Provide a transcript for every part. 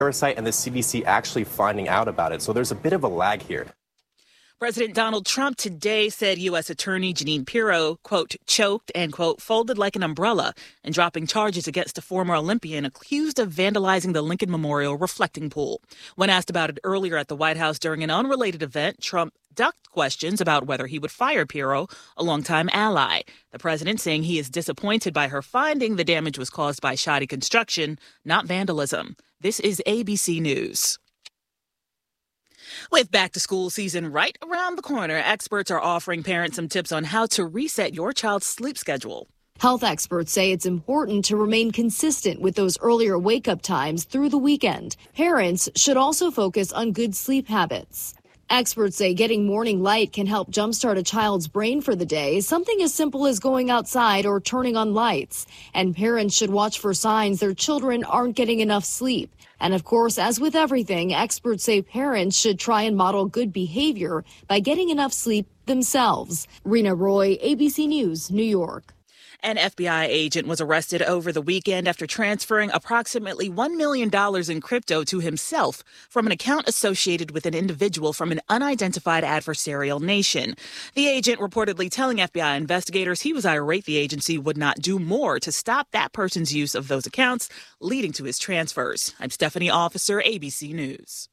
parasite and the CDC actually finding out about it. So there's a bit of a lag here. President Donald Trump today said U.S. Attorney Jeanine Pirro, quote, choked and, quote, folded like an umbrella in dropping charges against a former Olympian accused of vandalizing the Lincoln Memorial reflecting pool. When asked about it earlier at the White House during an unrelated event, Trump ducked questions about whether he would fire Pirro, a longtime ally. The president saying he is disappointed by her finding the damage was caused by shoddy construction, not vandalism. This is ABC News. With back-to-school season right around the corner, experts are offering parents some tips on how to reset your child's sleep schedule. Health experts say it's important to remain consistent with those earlier wake-up times through the weekend. Parents should also focus on good sleep habits. Experts say getting morning light can help jumpstart a child's brain for the day, something as simple as going outside or turning on lights. And parents should watch for signs their children aren't getting enough sleep. And of course, as with everything, experts say parents should try and model good behavior by getting enough sleep themselves. Rena Roy, ABC News, New York. An FBI agent was arrested over the weekend after transferring approximately $1 million in crypto to himself from an account associated with an individual from an unidentified adversarial nation. The agent reportedly telling FBI investigators he was irate the agency would not do more to stop that person's use of those accounts, leading to his transfers. I'm Stephanie Officer, ABC News.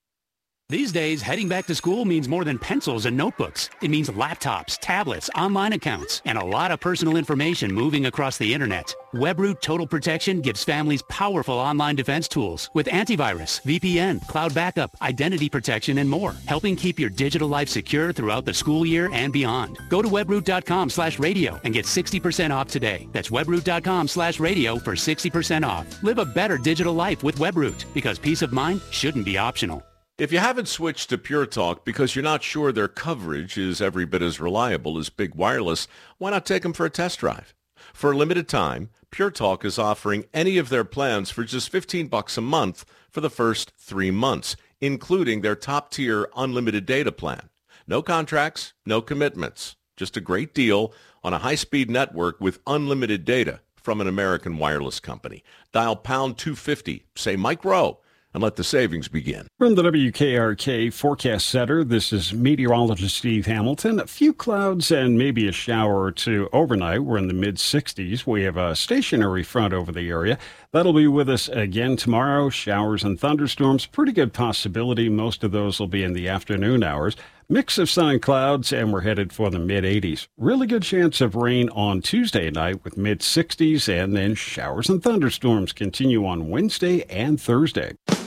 These days, heading back to school means more than pencils and notebooks. It means laptops, tablets, online accounts, and a lot of personal information moving across the internet. WebRoot Total Protection gives families powerful online defense tools with antivirus, VPN, cloud backup, identity protection, and more, helping keep your digital life secure throughout the school year and beyond. Go to webroot.com/radio and get 60% off today. That's webroot.com/radio for 60% off. Live a better digital life with WebRoot, because peace of mind shouldn't be optional. If you haven't switched to Pure Talk because you're not sure their coverage is every bit as reliable as Big Wireless, why not take them for a test drive? For a limited time, Pure Talk is offering any of their plans for just $15 a month for the first 3 months, including their top-tier unlimited data plan. No contracts, no commitments. Just a great deal on a high-speed network with unlimited data from an American wireless company. Dial pound 250, say Mike Rowe, and let the savings begin. From the WKRK Forecast Center, this is meteorologist Steve Hamilton. A few clouds and maybe a shower or two overnight. We're in the mid-60s. We have a stationary front over the area. That'll be with us again tomorrow. Showers and thunderstorms, pretty good possibility. Most of those will be in the afternoon hours. Mix of sun and clouds, and we're headed for the mid-80s. Really good chance of rain on Tuesday night with mid-60s, and then showers and thunderstorms continue on Wednesday and Thursday.